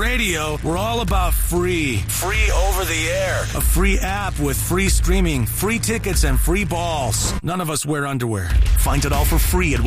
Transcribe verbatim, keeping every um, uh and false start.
radio, we're all about free. Free over the air. A free app with free streaming, free tickets, and free balls. None of us wear underwear. Find it all for free at